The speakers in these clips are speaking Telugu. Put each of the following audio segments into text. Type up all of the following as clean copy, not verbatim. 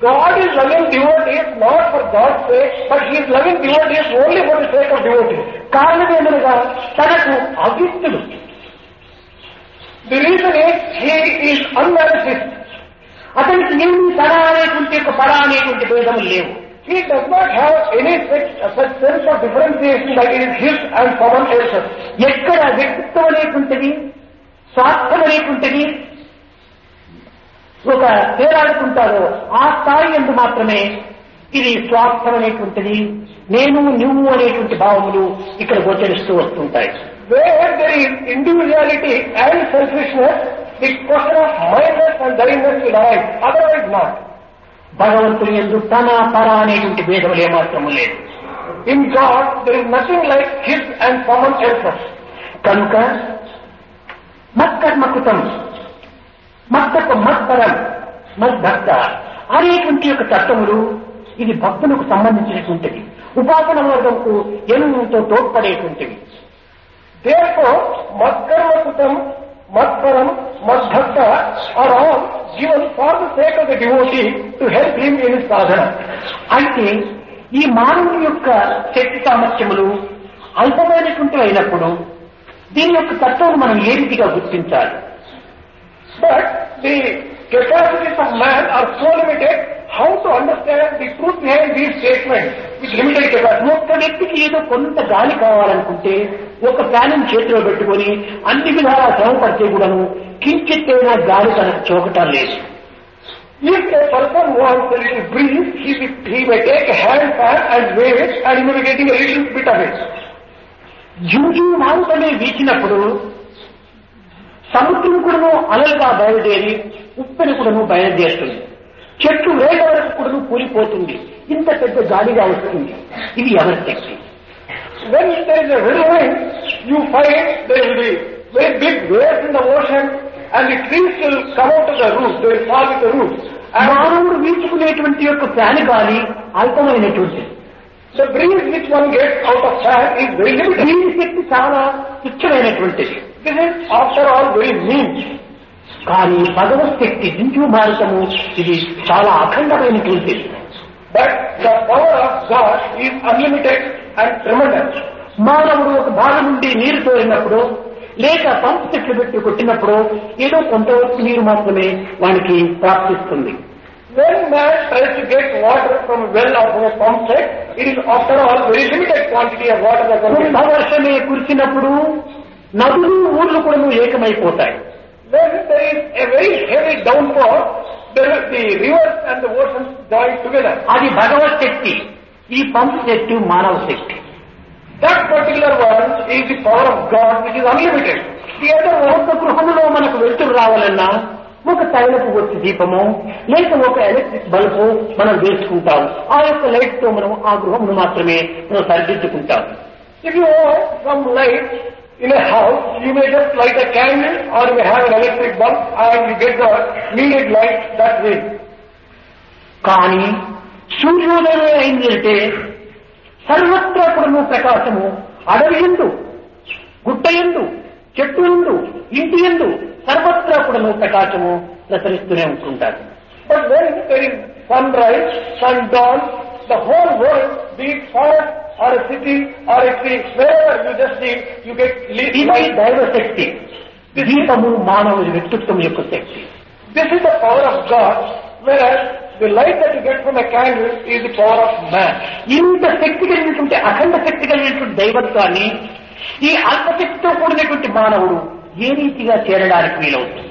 God is loving devotees not for God's sake, but He is loving devotees only for the sake of devotees. కారణమేమనగా తనకు అవ్యక్తుడు. The reason is He is unmanifest. అతనికి ఏమి తన అనేటువంటి పర అనేటువంటి భేదములు లేవు. He does not have any such sense of differentiation that it is his and someone else's. ఎక్కడ వ్యక్తిత్వం అనేటువంటిది, స్వార్థం అనేటువంటిది ఒక తేలాడుకుంటారో ఆ స్థాయి ఎందు మాత్రమే ఇది స్వార్థం అనేటువంటిది, నేను నువ్వు అనేటువంటి భావములు ఇక్కడ గోచరిస్తూ వస్తుంటాయి. Where there is individuality and selfishness, the question of mindness and thynness will arise, otherwise not. భగవంతుని యందు తన పర అనేటువంటి భేదములు ఏమాత్రము లేదు. In God there is nothing like his and someone else's. కనుక మత్కర్మకృతం, మత్తకు మత్పరం, మద్భక్త అనేటువంటి యొక్క తత్వములు ఇది భక్తులకు సంబంధించినటువంటిది, ఉపాసన వర్గంకు ఎంతో తోడ్పడేటువంటివి. Therefore, మత్కర్మకృతం, మత్పరం, మద్భక్త are all given for the sake of the devotee to help him in his sadhana. అయితే ఈ మానవుని యొక్క శక్తి సామర్థ్యములు అల్పమైనటువంటివి అయినప్పుడు దీని యొక్క తత్వం మనం ఏ రీతిగా గుర్తించాలి? But the capacities of man are so limited. How to understand the truth behind these statements with limited capacity? ఒక్క వ్యక్తికి ఏదో కొంత గాలి కావాలనుకుంటే ఒక ఫ్యాన్ చేతిలో పెట్టుకుని అన్ని విధాలా శ్రమ పడితే కూడాను కించిత్తైనా గాలి తనకు చోకటం లేదు. If a person wants a little breeze, he may take a hand fan and wave it and he may be getting a little bit of it. జూజు మారుతనే వీచినప్పుడు సముద్రం కూడాను అలలుగా బయలుదేరి ఉప్పెని కూడాను బయలుదేరుతుంది. చెట్టు వేగ వరకు కూడాను కూలిపోతుంది. ఇంత పెద్ద గాలిగా వస్తుంది. ఇది ఎవరి శక్తి? When there is a heavy wind, you find there will be very big waves in the ocean and the trees will come out of the roots, they will fall with the roots. మానవుడు వీచుకునేటువంటి యొక్క ఫ్యాన్ గాలి అల్పమైనటువంటిది. The breeze which one gets out of fan is very limited. దీని శక్తి చాలా తుచ్చమైనటువంటిది. This is after all very mean. కానీ భగవత్ శక్తి జింజు భారతము ఇది చాలా అఖండమైనటువంటిది. But the power of God is unlimited and tremendous. మానవుడు ఒక భాగం నుండి నీరు తోరినప్పుడు లేక పంపు చెట్లు పెట్టి కొట్టినప్పుడు ఏదో కొంతవరకు నీరు మాత్రమే వానికి ప్రాప్తిస్తుంది. When man tries to get water from a well or from a pump set, it is after all very limited quantity of water that can be. వర్షమే కురిసినప్పుడు నదులు ఊర్లు కూడా ఏకమైపోతాయి. When there is a very heavy downpour, the rivers and the oceans join together. అది భగవత్ శక్తి. ఈ పంపు శక్తి మానవ శక్తి. That particular one is the power of God which is unlimited. The other ఒక గృహంలో మనకు వెలుతురు రావాలన్నా ఒక తైలపు వచ్చి దీపము లేక ఒక ఎలక్ట్రిక్ బల్బు మనం వేసుకుంటాం. ఆ యొక్క లైట్ తో మనం ఆ గృహమును మాత్రమే మనం సరిదిద్దుకుంటాం. If you want some light in a house, you may just light a candle or you may have an electric bulb and you get the needed light that way. కానీ సూర్యోదయం అయిందంటే సర్వత్రా కూడా ప్రకాశము అడవి ఎందు, గుట్ట ఎందు, చెట్టు ఎందు, ఇంటి ఎందు సర్వత్రా కూడా ప్రకాశము ప్రసరిస్తూనే ఉంటుంటారు. But when there is sunrise, sundown, the whole world, be it forest or a city or a tree, wherever you just see, you get ఇది light. దైవ శక్తి. దీపము మానవుడి వ్యక్తిత్వం యొక్క శక్తి. This is the power of God, whereas the light that you get from a candle is the power of man. ఇంత శక్తి కలిగినటువంటి అఖండ శక్తి కలిగినటువంటి దైవత్వాన్ని ఈ అల్పశక్తితో కూడినటువంటి మానవుడు ఏ రీతిగా చేరడానికి వీలవుతుంది?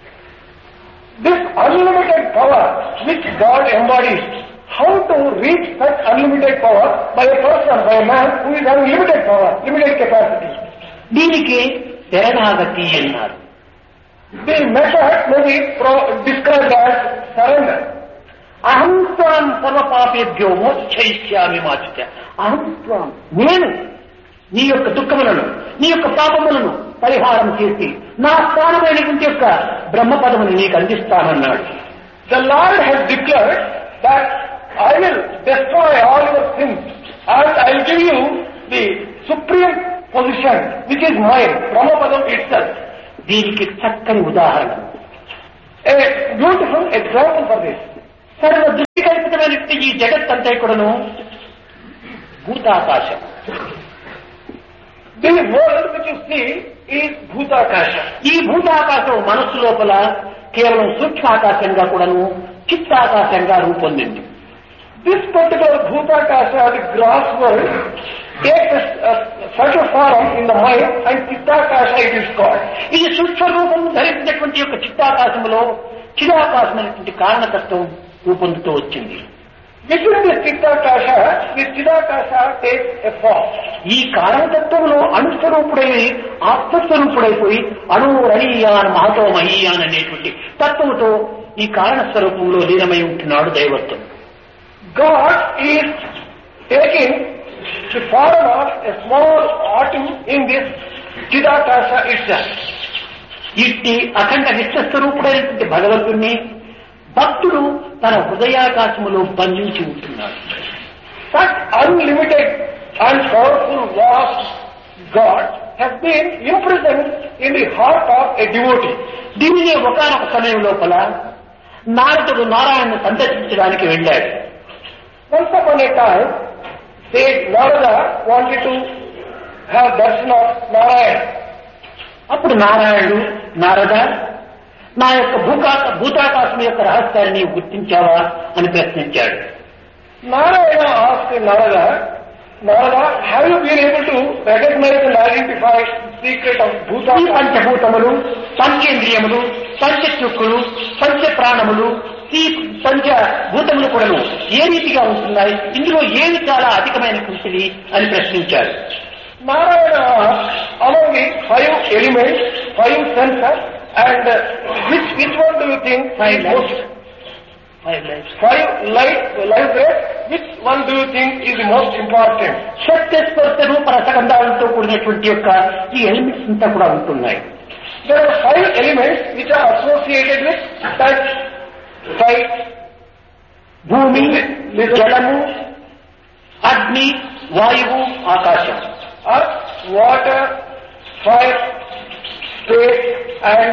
This unlimited power which God embodies, how to reach such unlimited power by a person, by a man who is having limited power, limited capacity? దీనికి శరణాగతి అన్నారు. The method may be described as surrender. అహం త్వాం సర్వపాపేభ్యో మోక్షయిష్యామి మాచుచ. అహం త్వాం, నేను నీ యొక్క దుఃఖములను, నీ యొక్క పాపములను పరిహారం చేసి నా స్థానమైనటువంటి యొక్క బ్రహ్మపదమును నీకు అందిస్తానన్నాడు. The Lord has declared that I will destroy all your sins and I will give you the supreme position which is mine, Brahmapadam itself. దీనికి చక్కని ఉదాహరణ, A beautiful example for this. సర్వ దృష్టి ఉండేటువంటి ఈ జగత్తంతా కూడాను భూతాకాశం. The world which you see is Bhutakasha. ఈ భూతాకాశం మనస్సు లోపల కేవలం సూక్ష్మాకాశంగా కూడాను చిత్తాకాశంగా రూపొందింది. This particular Bhutakasha, the gross world, takes such a form in the mind, and Chittakasha it is called. ఇది సూక్ష్మ రూపం ధరించినటువంటి యొక్క చిత్తాకాశంలో చిదాకాశమైనటువంటి కారణతత్వం రూపొందుతూ వచ్చింది. Within this Chittakasha, this Chidakasha takes a form. ఈ కారణతత్వంలో అణుస్వరూపుడై ఆత్మస్వరూపుడైపోయి అణురనీయాన్ మహతో మహీయాన్ అనేటువంటి తత్వముతో ఈ కారణ స్వరూపంలో లీనమై ఉంటున్నాడు దైవత్వం. God is taking the form of a small atom in this Chidakasha itself. ఇట్టి అఖండ విశ్వస్వరూపుడైనటువంటి భగవంతుణ్ణి భక్తుడు తన హృదయాకాశములో బంధించి ఉంటున్నాడు. Such unlimited and powerful vast God has been imprisoned in the heart of a devotee. దీనినే ఒకనొక సమయం లోపల నారదుడు నారాయణను సందర్శించడానికి వెళ్ళాడు. Once upon a time, sage Narada wanted to have darshan of Narayana. అప్పుడు నారాయణుడు నారద నా యొక్క భూతాకాశం యొక్క రహస్యాన్ని గుర్తించావా అని ప్రశ్నించాడు. Narayana asked Narada, have you been able to recognize and identify the secret of ఈ Bhutakasha? పంచభూతములు, పంచేంద్రియములు, పంచచుక్కులు, పంచ ప్రాణములు, ఈ పంచభూతములు కూడాను ఏ రీతిగా ఉంటున్నాయి, ఇందులో ఏది చాలా అధికమైన కృషిది అని ప్రశ్నించారు. Narayana asked, among the 5 elements, 5 senses, and which one do you think is most? 5 life rays, which one do you think is the most important? శక్తిస్పర్శ రూప రసగంధాలతో కూడినటువంటి యొక్క ఈ ఎలిమెంట్స్ అంతా కూడా ఉంటున్నాయి. There are 5 elements which are associated with touch, sight, భూమి, జలము, అగ్ని, వాయువు, ఆకాశం. earth, water, fire, space, and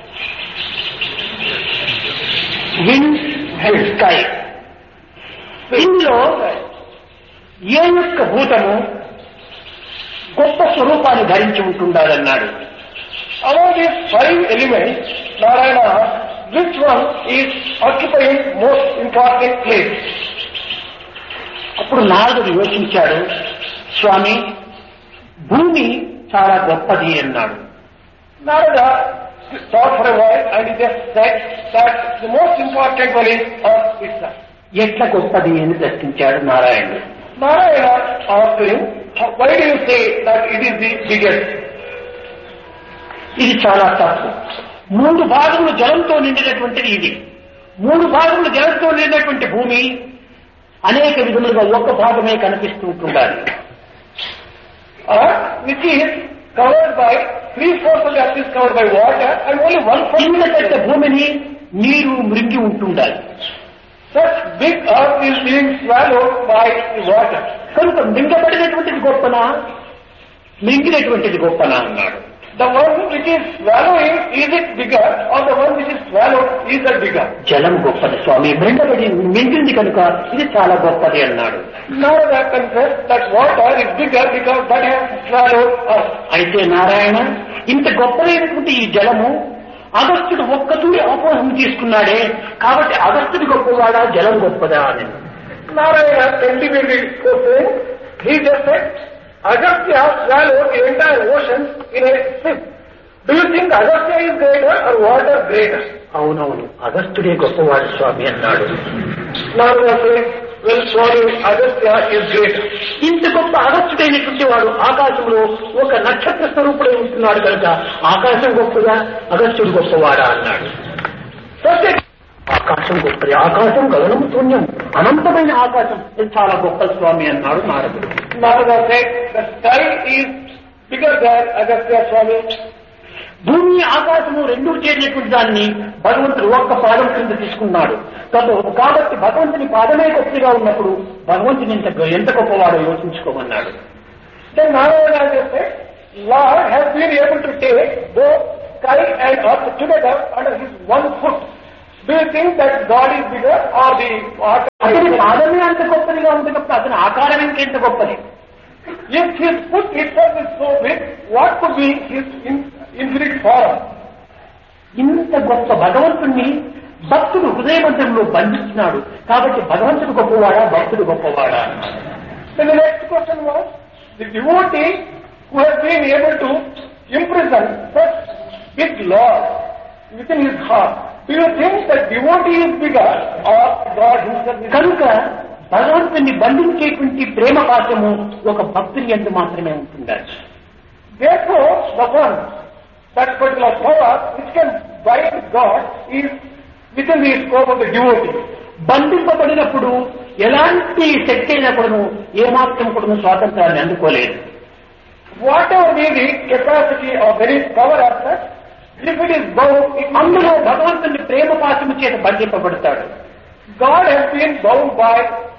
wind and sky. ఇందులో ఏ యొక్క భూతము గొప్ప స్వరూపాన్ని ధరించి ఉంటుండాలన్నాడు. among these 5 elements, Narayana asked, which one is occupying most important place? అప్పుడు నారదుడు యోచించాడు. స్వామి, భూమి చాలా గొప్పది అన్నాడు. Narada thought for a while and he just said that the most important one is earth itself. ఎట్లా గొప్పది అని ప్రశ్నించాడు నారాయణుడు. Narayana asked him, why do you say that it is the biggest? ఇది చాలా తప్పు. 3 భాగములు జలంతో నిండినటువంటిది ఇది. 3 భాగములు జలంతో నిండినటువంటి భూమి అనేక విధములుగా ఒక్క భాగమే కనిపిస్తూ ఉంటుండాలి. Which is covered by 3/4 of the earth is covered by water and only 1/4. ఇంత పెద్ద భూమిని నీరు మృంగి ఉంటుండాలి. Such big earth is being swallowed by the water. కనుక మింగబడినటువంటిది గొప్పనా, మింగినటువంటిది గొప్పనా అన్నాడు. The one which is swallowing, is it bigger, or the one which is swallowed, is that bigger? జలం గొప్పది స్వామి, మింగింది కనుక ఇది చాలా గొప్పది అన్నాడు. Narada confessed that water is bigger because that has swallowed earth. అయితే నారాయణ, ఇంత గొప్పదైనటువంటి ఈ జలము అగస్త్యుడు ఒక్కతూరి అపోహం తీసుకున్నాడే, కాబట్టి అగస్త్యుడు గొప్పవాడా, జలం గొప్పదా అని. Narayana cultivated question. He just said, Agastya swallowed the entire ocean in a sip. Do you think Agastya is greater or water greater? అవునవును, అగస్త్యుడే గొప్పవాడు స్వామి అన్నాడు. Narada said, well, sorry, Agastya is greater. ఇంత గొప్ప అగస్త్యుడైనటువంటి వాడు ఆకాశంలో ఒక నక్షత్ర స్వరూపుడై ఉంటున్నాడు కనుక ఆకాశం గొప్పదా, అగస్త్యుడు గొప్పవాడా అన్నాడు. ఆకాశం గొప్పది, ఆకాశం గగనము శూన్యం, అనంతమైన ఆకాశం, ఇది చాలా గొప్ప స్వామి అన్నాడు నారదుడు. Narada said, the sky is bigger than Agastya Swami. భూమి ఆకాశము రెండూ చేరినటువంటి దాన్ని భగవంతుడు ఒక్క పాదం కింద తీసుకున్నాడు. కాబట్టి భగవంతుని పాదమే గొప్పగా ఉన్నప్పుడు భగవంతుని ఎంత గొప్పవాడో యోచించుకోమన్నాడు. Then Narayana just said, Lord has been able to take both sky and earth together under his one foot. Do you think that God is bigger or the water? అతని పాదమే అంత గొప్పదిగా ఉంటున్నప్పుడు అతని ఆకారం ఇంకెంత గొప్పది. If his foot itself is so big, what could be his infinite form? ఇంత గొప్ప భగవంతుణ్ణి భక్తుడు హృదయమంత్రంలో బంధిస్తున్నాడు. కాబట్టి భగవంతుడు గొప్పవాడా, భక్తుడు గొప్పవాడా? Then the next question was, the devotee who has been able to imprison such big Lord within his heart, do you think that devotee is bigger or God himself is bigger? కనుక భగవంతుని బంధించేటువంటి ప్రేమ పాశము ఒక భక్తుని యందు మాత్రమే ఉంటుండాలి. Therefore, the one, that particular power which can bind God is within the scope of the devotee. బంధింపబడినప్పుడు ఎలాంటి శక్తి అయినా కూడాను ఏమాత్రం కూడాను స్వాతంత్రాన్ని అందుకోలేదు. Whatever be the capacity of any power as such, if it is bound, అందులో భగవంతుని ప్రేమ పాశము చేత బంధింపబడతాడు. God has been bound by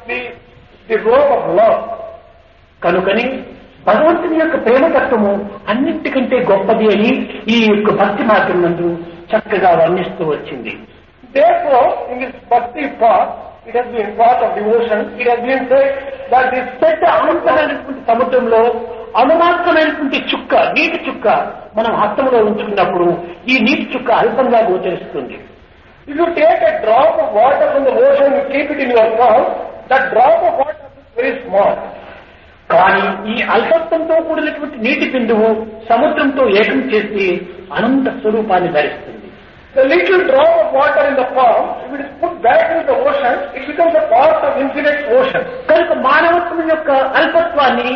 the rope of love. కనుకని భగవంతుని యొక్క ప్రేమతత్వము అన్నింటికంటే గొప్పది అని ఈ యొక్క భక్తి మార్గం నందు చక్కగా వర్ణిస్తూ వచ్చింది. Therefore, in this bhakti path, it has been path of devotion, it has been said that this పెద్ద అనంతమైనటువంటి సముద్రంలో అనుమాత్రమైనటువంటి చుక్క, నీటి చుక్క మనం హస్తంలో ఉంచుకున్నప్పుడు ఈ నీటి చుక్క అల్పంగా గోచరిస్తుంది. if you take a drop of water from the ocean, you keep it in your palm, that drop of water is very small. కానీ ఈ అల్పత్వంతో కూడినటువంటి నీటి బిందువు సముద్రంతో ఏకం చేసి అనంత స్వరూపాన్ని ధరిస్తుంది. The little drop of water in the palm, if it is put back into the ocean, it becomes a part of infinite ocean. కనుక మానవత్వం యొక్క అల్పత్వాన్ని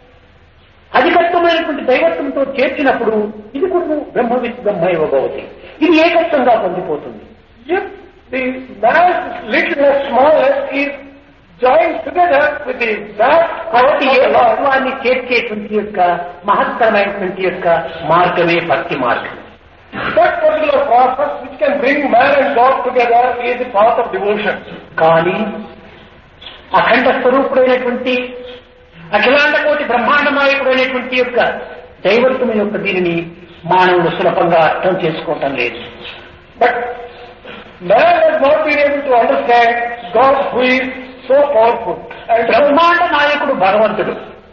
అధికత్వమైనటువంటి దైవత్వంతో చేర్చినప్పుడు ఇది కూడా బ్రహ్మవిత్ బ్రహ్మైవ భవతి, ఇది ఏకత్వంగా పొందిపోతుంది. If the man's littleness, smallness is joined together with the vast కాబట్టి power of the Lord, ఏకత్వాన్ని చేర్చేటువంటి యొక్క మహత్తరమైనటువంటి యొక్క మార్గమే భక్తి మార్గం. that particular process which can bring man and God together is the path of devotion. కానీ అఖండ స్వరూపుడైనటువంటి అఖిలాండ కోటి బ్రహ్మాండ నాయకుడైనటువంటి యొక్క దైవత్వం యొక్క దీనిని మానవుడు సులభంగా అర్థం చేసుకోవటం లేదు. But man has not been able to understand God who is so powerful. And బ్రహ్మాండ నాయకుడు భగవంతుడు.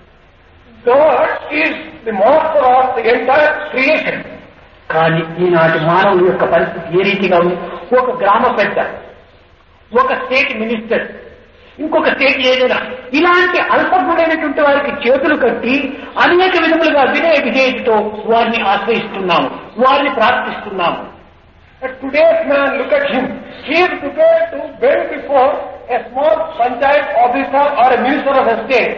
God is the master of the entire creation. కానీ ఈనాటి మానవుడి యొక్క పరిస్థితి ఏ రీతిగా ఉంది? ఒక గ్రామ పెద్ద, ఒక స్టేట్ మినిస్టర్, ఇంకొక స్టేట్ ఏదైనా ఇలాంటి అల్పజ్ఞుడైనటువంటి వారికి చేతులు కట్టి అనేక విధములుగా వినయ విధేయతతో వారిని ఆశ్రయిస్తున్నాము, వారిని ప్రార్థిస్తున్నాము. But today's man, look at him. He is prepared to bend before a small panchayat officer or a minister of a state.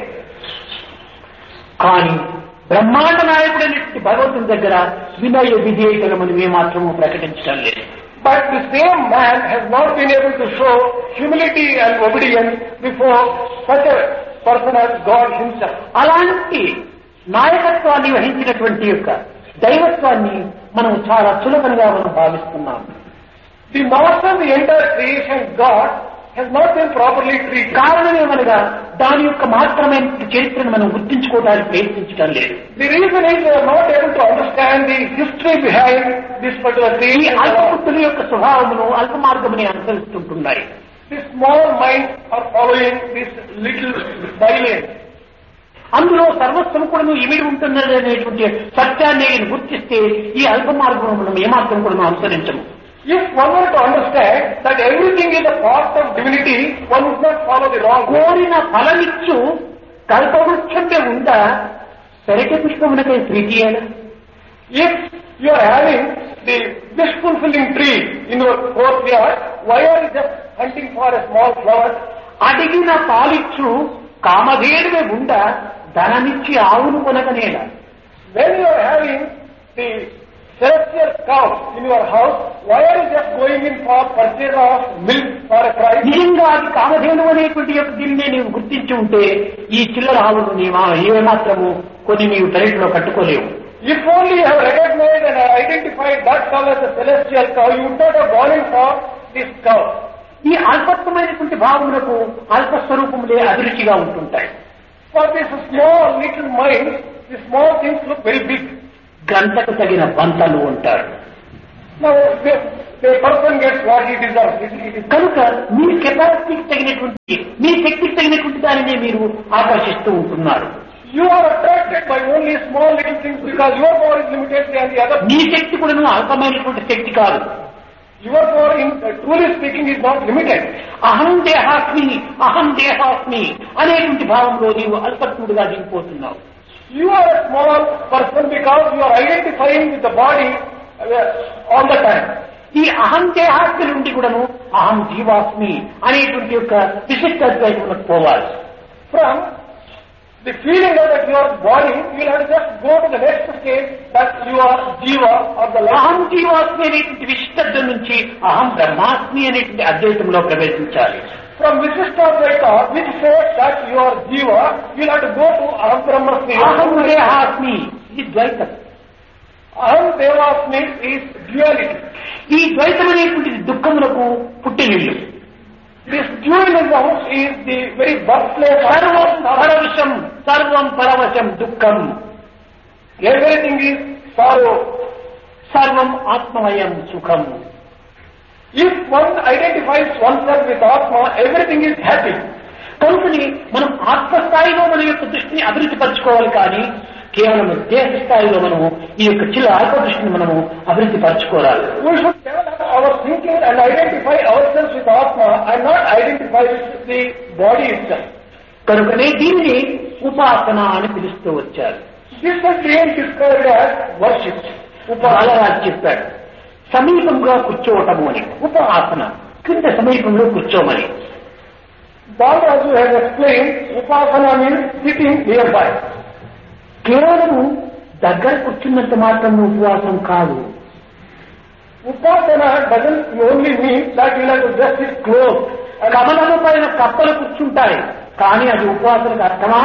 కానీ బ్రహ్మాండ నాయకుడైనటువంటి భగవంతుని దగ్గర వినయ విధేయతలు మనం ఏమాత్రము ప్రకటించడం లేదు. But the same man has not been able to show humility and obedience before such a person as God himself. అలాంటి నాయకత్వాన్ని వహించినటువంటి యొక్క దైవత్వాన్ని మనం చాలా సులభంగా మనం భావిస్తున్నాం. The master of the entire creation, God, has not been properly treated. కారణం ఏమనగా దాని యొక్క మాత్రమైన చరిత్రను మనం గుర్తించుకోవడానికి ప్రయత్నించడం లేదు. The reason is we are not able to understand the history behind this particular ఈ creation. అల్పబుద్ధుల యొక్క స్వభావమును అల్ప మార్గముని అనుసరిస్తుంటున్నాయి. The small minds are following this little bylane. అందులో సర్వస్వం కూడా ఇమిడి ఉంటున్నది అనేటువంటి సత్యాన్ని నేను గుర్తిస్తే ఈ అల్ప మార్గం మనం ఏమాత్రం కూడా మనం అనుసరించము. If one were to understand that everything is a part of divinity, one would not follow the wrong way. కోరిన ఫలమిచ్చు కల్పవృక్షంపై ఉందా పెరటి పుష్పమునకై ప్రీతియేనా? If you are having the wish-fulfilling tree in your courtyard, why are you just hunting for a small flower? అడిగిన పాలిచ్చు కామధేనువే ఉందా ధనమిచ్చి ఆవును కొనకనేలా? When you are having the celestial cow in your house, why are you just going in for purchase of milk for a price? నిజంగా అది కామధేను అనేటువంటి యొక్క దీన్నే నీవు గుర్తించి ఉంటే ఈ చిల్లర ఆవును నీవు ఏమాత్రము కొన్ని నీవు పెరటిలో కట్టుకోలేవు. If only you have recognized and identified that cow as a celestial cow, you would not have gone in for this cow. ఈ అల్పత్వమైనటువంటి భావములకు అల్పస్వరూపములే అభిరుచిగా ఉంటుంటాయి. For this small little mind, the small things look very big. గంటకు తగిన బంతలు ఉంటారు. Now, the person gets what he deserves. కనుక మీ కెపాసిటీకి తగినటువంటి మీ శక్తికి తగినటువంటి దానిని మీరు ఆకర్షిస్తూ ఉంటున్నారు. You are attracted by only small little things because your power is limited and the other. మీ శక్తి కూడా అల్పమైనటువంటి శక్తి కాదు. Your power, truly speaking, is not limited. అహం దేహాస్మి అనేటువంటి భావంలో నీవు అల్పత్ముడిగా దిగిపోతున్నావు. You are a small person because you are identifying with the body all the time. ఈ అహం దేహాస్మి నుండి కూడాను అహం జీవాస్మి అనేటువంటి యొక్క విశిష్టత్వం పోవాలి. From the feeling that you are body, you will have to just go to the next stage that you are jiva or the life. అహం జీవాస్మి అనేటువంటి విశిష్టత్వం నుంచి అహం బ్రహ్మాస్మి అనేటువంటి అద్వైతంలో ప్రవేశించాలి. From Visishtadvaita, which says that you are jiva, you will have to go to Aham Brahmasmi. అహం దేహాస్మి ఇది ద్వైతం. Aham Devasmi is duality. ఈ ద్వైతం అనేటువంటిది దుఃఖములకు పుట్టినిల్లు. This dualism is the very birthplace. సర్వం పరవశం దుఃఖం. Everything is sorrow. సర్వం ఆత్మమయం సుఖం. If one identifies oneself with Atma, everything is happy. కనుకని మనం ఆత్మస్థాయిలో మన యొక్క దృష్టిని అభివృద్ధి పరచుకోవాలి, కానీ కేవలం దేహ స్థాయిలో మనము ఈ యొక్క చిన్న అల్ప దృష్టిని మనము అభివృద్ధి పరచుకోవాలి. We should develop our thinking and identify ourselves with Atma and not identify with the body itself. కనుకనే దీన్ని ఉపాసన అని పిలుస్తూ వచ్చారు. This is being described as worship. Balaraju చెప్పాడు సమీపంగా కూర్చోవటము అని. ఉపాసన కింద సమీపంలో కూర్చోమని. Balraju has explained Upasana means sitting nearby. కేవలము దగ్గర కూర్చున్నంత మాత్రం ఉపవాసం కాదు. Upasana doesn't only mean that you have to just sit close. కమలము పైన కప్పలు కూర్చుంటాయి, కానీ అది ఉపవాసనకు అర్థమా?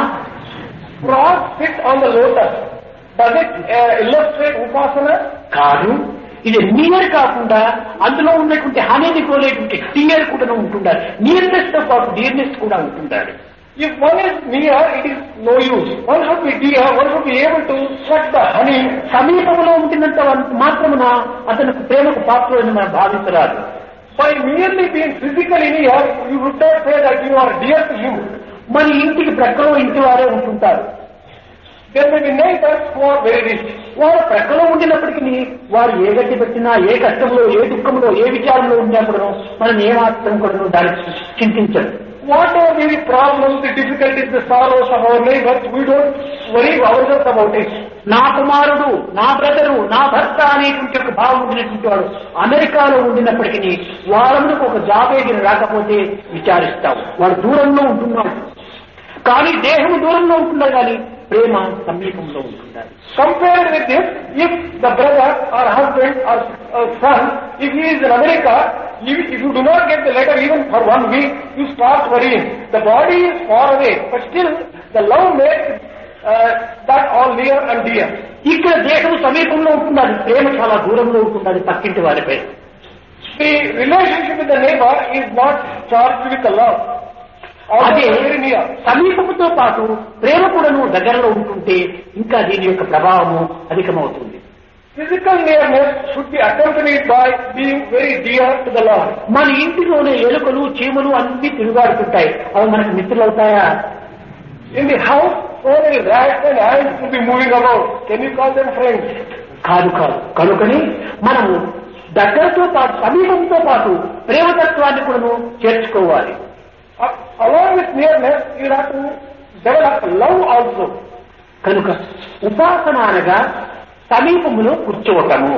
Frogs sit on the lotus. Does it illustrate Upasana? కాదు. ఇది నియర్ కాకుండా అందులో ఉన్నటువంటి హనీని కోలేటువంటి టియర్ కూడా ఉంటుండాలి. నియర్నెస్ తో పాటు డియర్నెస్ కూడా ఉంటుండాలి. If one is near, it is no use. One should be dear, one should be able to suck the honey. సమీపంలో ఉంటున్నంత మాత్రమున అతనికి ప్రేమకు పాత్రని మనం భావించరాదు. By merely being physically near, you would not say that you are dear to him. మన ఇంటికి ప్రక్కలో ఇంటి వారే ఉంటుంటారు. There may be neighbors who are very rich. వారు ప్రక్కలో ఉండినప్పటికీ వారు ఏ గట్టి పెట్టినా, ఏ కష్టంలో, ఏ దుఃఖంలో, ఏ విచారంలో ఉన్నప్పుడు మనం ఏమాత్రం కూడా దానికి చింతించదు. Whatever the problems, the difficulties, the sorrows of our neighbors, we don't worry ourselves about it. నా కుమారుడు, నా బ్రదరు, నా భర్త అనేటువంటి ఒక భావం ఉండినటువంటి వాడు అమెరికాలో ఉండినప్పటికీ వాళ్ళకు ఒక జాబ్ ఏగిన రాకపోతే విచారిస్తావు. వాడు దూరంలో ఉంటున్నాడు, కానీ దేహము దూరంలో ఉంటున్నాడు, కానీ ప్రేమ సమీపంలో ఉంటున్నారు. Compared with this, if the brother or husband or son, if he is in America, if you do not get the letter even for 1 week, you start worrying. The body is far away, but still the love makes that all near and dear. ఇక్కడ దేహము సమీపంలో ఉంటున్నది, ప్రేమ చాలా దూరంలో ఉంటున్నది పక్కింటి వారిపై. The relationship with the neighbor is not charged with the love. అదే సమీపంతో పాటు ప్రేమ కూడాను దగ్గరలో ఉంటుంటే ఇంకా దీని యొక్క ప్రభావము అధికమవుతుంది. Physical nearness should be accompanied by being very dear to the Lord. మన ఇంటిలోనే ఎలుకలు, చీమలు అన్ని తిరుగాడుతుంటాయి, అవి మనకు మిత్రులు అవుతాయా? In the house, so many rats and ants will be moving about. Can you call them friends? కాదు. కనుకని మనము దగ్గరతో పాటు సమీపంతో పాటు ప్రేమతత్వాన్ని కూడాను చేర్చుకోవాలి. Along with nearness, you have to develop love also. కనుక ఉపాసన అనగా సమీపములో కూర్చోవటము,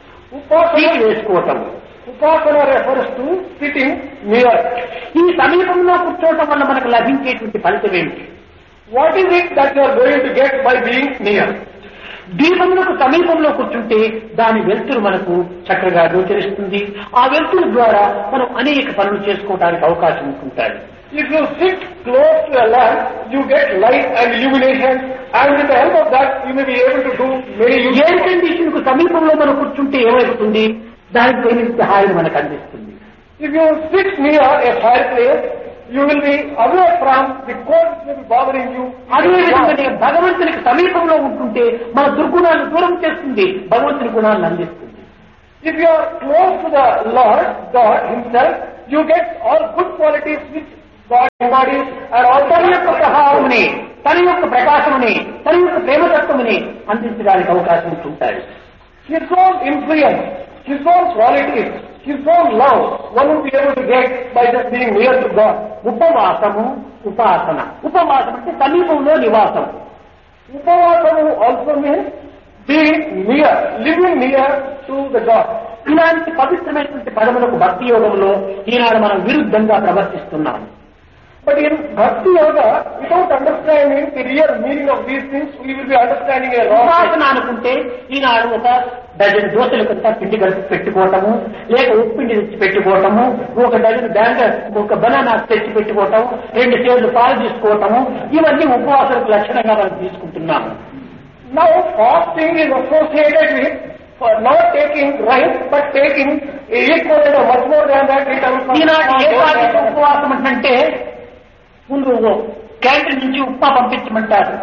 వేసుకోవటము. Upasana refers to sitting near. ఈ సమీపంలో కూర్చోవటం వల్ల మనకు లభించేటువంటి ఫలితం ఏమిటి? What is it that you are going to get by being near? దీపములకు సమీపంలో కూర్చుంటే దాని వెలుతురు మనకు చక్కగా గోచరిస్తుంది. ఆ వెలుతురు ద్వారా మనం అనేక పనులు చేసుకోవడానికి అవకాశం ఉంటుంటాయి. If you sit close to a lamp, you get light and illumination, and with the help of that, you may be able to do many useful. Air condition కు సమీపంలో మనం కూర్చుంటే ఏమవుతుంది? దానికి తగిన సహాయం మనకు అందిస్తుంది. If you sit near a fireplace, you will be away from the cold which may be bothering you. అదేవిధంగా భగవంతునికి సమీపంలో ఉంటుంటే మన దుర్గుణాలను దూరం చేస్తుంది, భగవంతుని గుణాలను అందిస్తుంది. If you are close to the Lord, God Himself, you get all good qualities which God embodies and all తన యొక్క ప్రభావముని, తన యొక్క ప్రకాశముని, తన యొక్క ప్రేమతత్వముని అందించడానికి అవకాశం ఉంటుంటాడు. His own influence, His own qualities, His own love, one will be able to get by just being near to God. ఉపవాసము, ఉపాసన. ఉపవాసం అంటే సమీపంలో నివాసం. Upavasamu also means being near, living near to the God. ఇలాంటి పవిత్రమైనటువంటి పదములకు భక్తి యోగంలో ఈనాడు మనం విరుద్ధంగా ప్రవర్తిస్తున్నాం. But in Bhakti Yoga, without understanding the real meaning of these things, we will be understanding a wrong ఉపాసన thing. అనుకుంటే ఈనాడు ఒక డజన్ దోశలు కొంత పిండి కలిపి పెట్టుకోవటము, లేక ఉప్పిండి తెచ్చి పెట్టుకోవటము, ఒక డజన్ బ్యాంగర్, ఒక బనానా తెచ్చి పెట్టుకోవటము, 2 సేర్లు పాలు తీసుకోవటము, ఇవన్నీ ఉపవాసాలకు లక్షణంగా మనం తీసుకుంటున్నాము. Now fasting is associated with not taking rice, but taking equivalent or much more than that in terms of ఈనాడు ఏకాదశి ఉపవాసం అంటే ముందు క్యాంటీన్ నుంచి ఉప్మా పంపించమంటారు,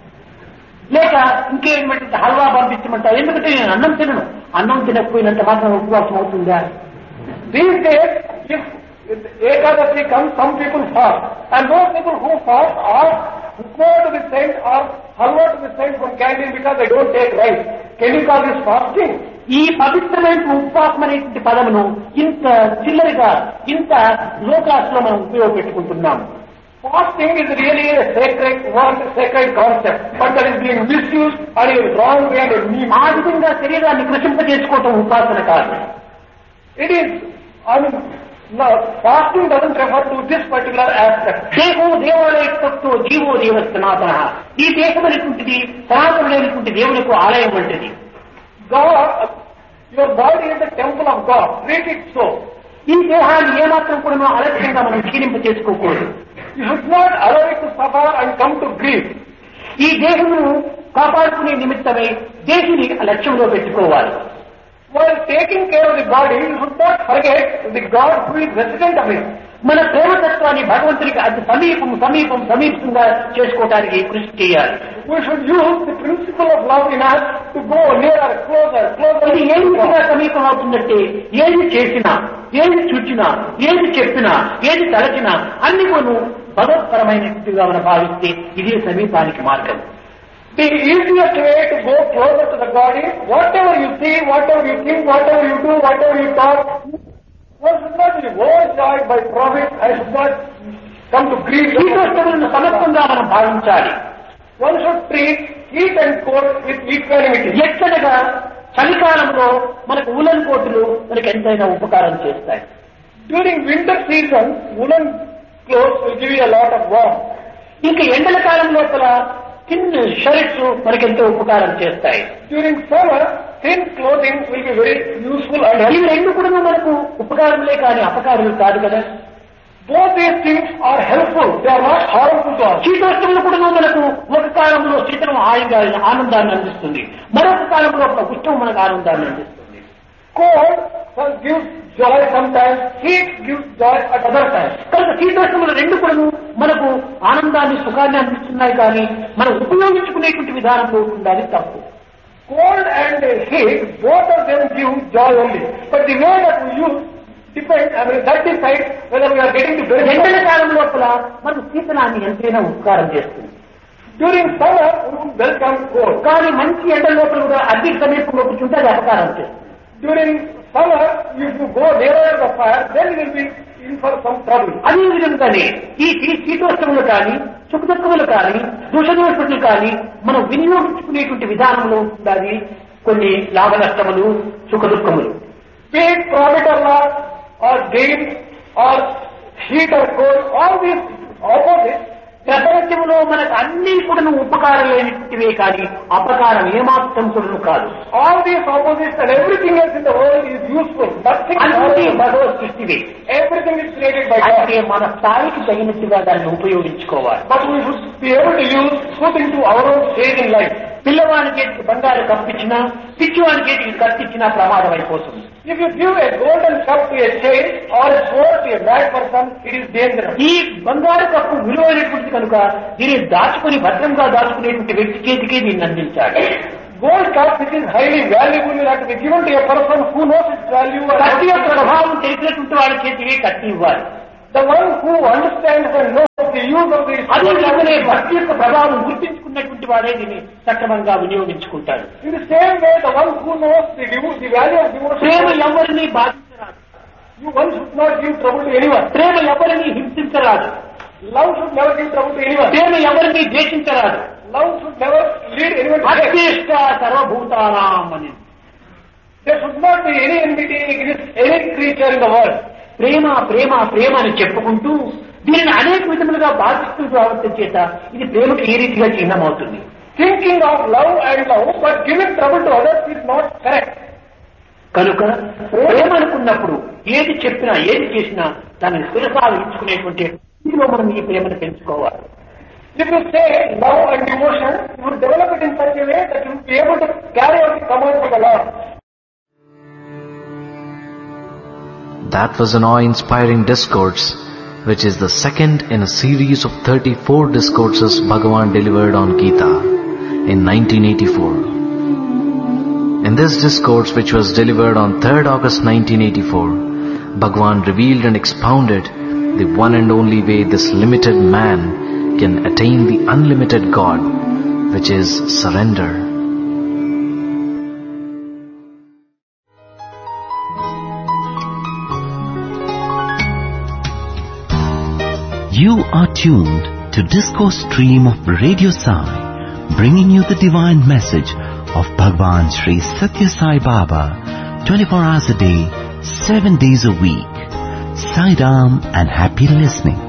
లేక ఇంకేమంటే హల్వా పంపించమంటారు. ఎందుకంటే నేను అన్నం తినను. అన్నం తినకపోయినంత మాత్రం ఉపవాసం అవుతుందా? These days, if Ekadasi comes, some people fast. And those people who fast are upma to be sent or halwa to be sent from canteen because they don't take rice. Can you call this fasting? ఈ పవిత్రమైన ఉపవాసం అనేటువంటి పదమును ఇంత చిల్లరిగా, ఇంత లోకాస్లో మనం ఉపయోగపెట్టుకుంటున్నాం. Fasting is really a sacred word, sacred concept, but that is being misused and in wrong way and mean. ఆ విధంగా శరీరాన్ని కృషింపజేసుకోవటం ఉపాసన కాదు. It is, no, fasting doesn't refer to this particular aspect. దేహో దేవాలయత్తో GO దేవ సనాతన. ఈ దేశం అనేటువంటిది సనాతనుడైనటువంటి దేవునికి ఆలయం వంటిది. God, your body is the temple of God. Treat it so. ఈ దేహాన్ని ఏమాత్రం కూడా మనం అలక్ష్యంగా మనం క్షీణింప చేసుకోకూడదు. You should not allow it to suffer and come to grief. ఈ దేహమును కాపాడుకునే నిమిత్తమై దేహిని లక్ష్యంలో పెట్టుకోవాలి. While taking care of the body, you should not forget the God who is resident of it. మన ప్రేమతత్వాన్ని భగవంతునికి అతి సమీపంగా చేసుకోవడానికి కృషి చేయాలి. We should use the principle of love in us to go nearer, closer. ఇది ఏ విధంగా సమీపం అవుతుందంటే ఏది చేసినా, ఏది చూచినా, ఏది చెప్పినా, ఏది తలచినా అన్ని కొను భగవత్పరమైనట్టుగా మనం భావిస్తే ఇదే సమీపానికి మార్గం. The easiest way to go closer to the God is whatever you see, whatever you think, whatever you do, whatever you talk. One should not be overjoyed by profit. I should not come to grief. శీతోష్ణములను సమత్వంగా మనం భావించాలి. One should treat heat and cold with equanimity. ఎక్కడగా చలికాలంలో మనకు ఉలన్ కోటులు మనకు ఎంతైనా ఉపకారం చేస్తాయి. During winter season, woolen clothes will give you a lot of warmth. ఇంకా ఎండల కాలం లోపల థిన్ షర్ట్స్ మనకెంతో ఉపకారం చేస్తాయి. During summer, thin clothing will be very useful and ఇవి helpful. రెండు కూడా మనకు ఉపకారములే కానీ అపకారులు కాదు కదా. Both these things are helpful. They are not harmful to us. శీతోష్ణములు కూడా మనకు ఒక కాలంలో శీతలం హాయిగా ఆనందాన్ని అందిస్తుంది, మరొక కాలంలో ఒక ఉష్ణం మనకు ఆనందాన్ని అందిస్తుంది. Cold gives joy sometimes, heat gives joy at other times. కనుక శీతోష్ణములు రెండు కూడా మనకు ఆనందాన్ని, సుఖాన్ని అందిస్తున్నాయి కానీ మనం ఉపయోగించుకునేటువంటి విధానంలో ఉండాలి తప్పు. Cold and heat, both of them give joy only. But the way that we use depends, that decides whether we are getting the benefit. ఎండల కాలం లోపల మనకు శీతలాన్ని ఎంతైనా ఉపకారం చేస్తుంది. During summer, we will welcome cold. కానీ మంచి ఎండ లోపల కూడా అగ్ని సమీపంలో కూర్చుంటే అది అపకారం చేస్తుంది. During summer, if you go nearer the fire, then you will be in for some trouble. అదే విధంగానే ఈ శీతోష్ణములు కానీ, సుఖదుఖములు కానీ, దోషదోషములు కానీ మనం వినియోగించుకునేటువంటి విధానంలో ఉండాలి కొన్ని లాభ నష్టములు, సుఖదుఖములు. Be it profit or loss, or gain, or heat or cold, all these opposites. ప్రపంచంలో మనకు అన్ని కూడా ఉపకారం లేనివే కానీ అపకారం ఏమాత్రం కూడా కాదు. All these opposites and everything else in the world is useful. Nothing అన్ని harmful. Bhagwat సృష్టివే. Everything is created by God. అంటే మన స్థాయికి తగినట్టుగా దాన్ని ఉపయోగించుకోవాలి. But we should be able to use according to our own stage in life. పిల్లవాని చేతికి బంగారు కప్పించినా, పిచ్చివాని చేతికి కత్తిచ్చినా ప్రమాదం అయిపోతుంది. If you give a golden cup to a child or a sword to a bad person, it is dangerous. ఈ బంగారు కప్పు విలువైనటువంటి కనుక దీన్ని భద్రంగా దాచుకునేటువంటి వ్యక్తి చేతికి దీన్ని అందించాలి. gold cup which is highly valuable will have to be given to a person who knows its value. కత్తి యొక్క ప్రభావం తెలిసినటువంటి వాడి చేతికి కత్తి ఇవ్వాలి. The one who understands and knows the use of this. అదే భక్తి యొక్క ప్రభావం గుర్తించుకున్నటువంటి వాడే దీన్ని సక్రమంగా వినియోగించుకుంటాడు. In the same way, the one who knows the value of devotion. ప్రేమ ఎవరిని బాధించరాదు. One should not give trouble to anyone. ప్రేమ ఎవరిని హింసించరాదు. Love should never give trouble to anyone. ప్రేమ ఎవరిని ద్వేషించరాదు. Love should never lead anyone to hate. అద్వేష్ట సర్వభూతానాం అని. There should not be any enmity against any creature in the world. ప్రేమ ప్రేమ ప్రేమ అని చెప్పుకుంటూ దీనిని అనేక విధములుగా బాధిస్తూ రావడం చేత ఇది ప్రేమకు ఏ రీతిగా చిహ్నమవుతుంది. Thinking of love and love, but giving trouble to others is not correct. కనుక ప్రేమ అనుకున్నప్పుడు ఏది చెప్పినా ఏది చేసినా దాన్ని శిరసావించుకునేటువంటి స్థితిలో మనం ఈ ప్రేమను పెంచుకోవాలి. If you say love and devotion, you will develop it in such a way that you will be able to carry out the commands of the Lord. That was an awe-inspiring discourse, which is the second in a series of 34 discourses Bhagavan delivered on Gita in 1984. In this discourse, which was delivered on 3rd August 1984, Bhagavan revealed and expounded the one and only way this limited man can attain the unlimited God, which is surrender. You are tuned to Discourse Stream of Radio Sai, bringing you the divine message of Bhagwan Sri Satya Sai Baba, 24 hours a day, 7 days a week. Sai Ram and happy listening.